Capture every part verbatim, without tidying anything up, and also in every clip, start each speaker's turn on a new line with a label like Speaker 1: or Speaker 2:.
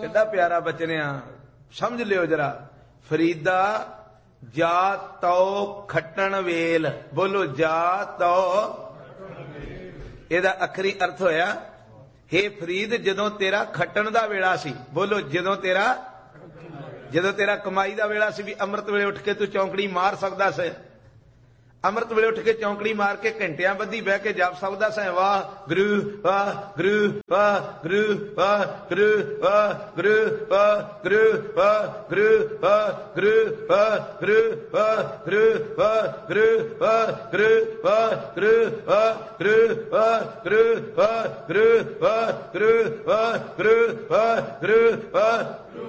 Speaker 1: कितना प्यारा बचनिया, समझ लियो जरा। फरीदा जा तो खट्टन वेल, बोलो जा तो, ਇਹਦਾ ਅਖਰੀ अर्थ होया हे फरीद जदों तेरा खट्टन दा वेला सी, बोलो जदों तेरा जदों तेरा कमाई दा वेला सी, भी अमृत वेले उठ के तू चौंकड़ी मार सकदा सी, अमृत वेले उठ के चौंकड़ी मार के घंटियां बधी बह के जाप सकदा सी, वाह गुरु वाह गुरु वाह गुरु वाह गुरु वाह गुरु वाह गुरु वाह गुरु वाह गुरु वाह गुरु वाह गुरु वाह गुरु वाह गुरु वाह गुरु वाह गुरु वाह गुरु वाह गुरु वाह गुरु वाह गुरु वाह गुरु वाह।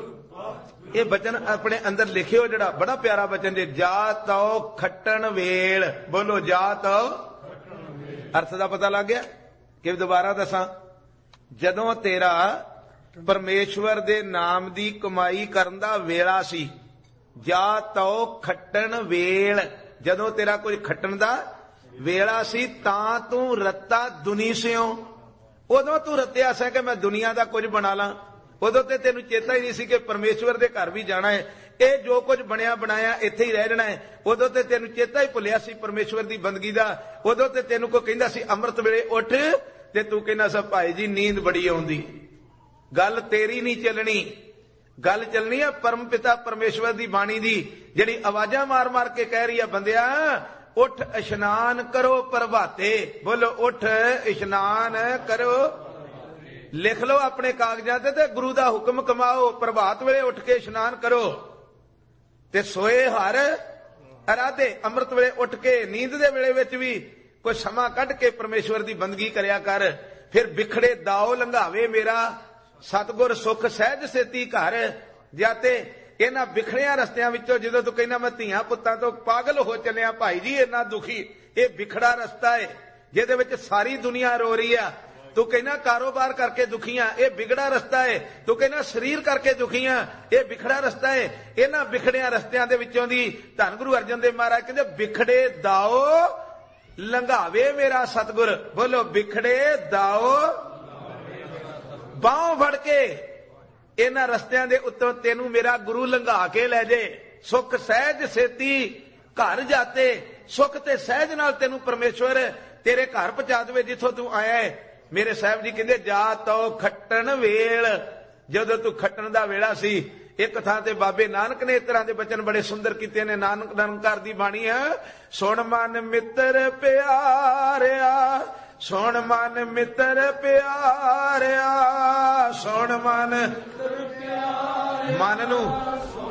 Speaker 1: ये बचन अपने अंदर लिखे हो, जड़ा बड़ा प्यारा बचन जे, जा तो खट्टन वेल, बोलो जा तो, अर्थ का पता लग गया कि दोबारा दसा, जदों तेरा परमेश्वर दे नाम दी कमाई करन दा वेला सी, जा तो खट्टन वेल, जदों तेरा कुछ खट्टन दा वेला सी, तां तू रत्ता दुनी सिओ, उदों तू रत्या सा कि मैं दुनिया दा कुछ बना ला, उदों ते तेनू चेता ही नहीं सी कि परमेश्वर दे घर भी जाना है, ये जो कुछ बनया बनाया इत्थे ही रह जाना है, उदों ते तेनू चेता ही भुलिया सी परमेश्वर दी बंदगी दा, उदों ते तेनू कोई कहंदा सी अमृत वेले उठ, ते तू कहना सा भाई जी नींद बड़ी आउंदी। गल तेरी नहीं चलनी, गल चलनी है परम पिता परमेश्वर दी बाणी दी, जिहड़ी आवाजां मार मार के कह रही है, बंदिया उठ इशनान करो प्रभाते, बोलो उठ इशनान करो, लिख लो अपने कागजात ते गुरु दा हुक्म कमाओ, प्रभात वेले उठ के इशनान करो, ते सोए हर अराधे, अमृत वेले उठ के नींद दे वेले विच भी कोई समा कढ के परमेश्वर दी बंदगी करया कर, फिर बिखड़े दाओ लंघावे मेरा सतगुर सुख सहज सेती घर जाते। इन्हां बिखड़िया रस्तियां विचों जदों तू कहना मैं धीआं पुत्तां तो पागल हो चलिया भाई जी, इन्ना दुखी ये बिखड़ा रस्ता है जिहदे विच सारी दुनिया रो रही है, तू कहना कारोबार करके दुखियां, ये बिगड़ा रस्ता है, तू कहना शरीर करके दुखियां, ये बिखड़ा रस्ता है। इन्हां बिखड़िया रस्तियां दे विचों दी धन गुरु अर्जन देव महाराज कहंदे बिखड़े दाओ लंघावे मेरा सतगुर, बोलो बिखड़े दाओ बाहों फड़ के इन्हां रस्तियां दे उत्तों तेनू मेरा गुरु लंघा के लै जे, सुख सहज सेती घर जाते, सुख ते सहज नाल तेनू परमेश्वर तेरे घर पहुंचा देवे जिथों तू आया है। मेरे साहब जी कहंदे जा तो खट्टन वेल, जदों तू खट्टन दा वेला सी। एक थां ते बाबे नानक ने इस तरह के बचन बड़े सुंदर कीते ने, नानक निरंकार दी बाणी है, सुन मन मित्र प्यारिया, सुन मन मित्र प्यारिया, सुन मन मन नू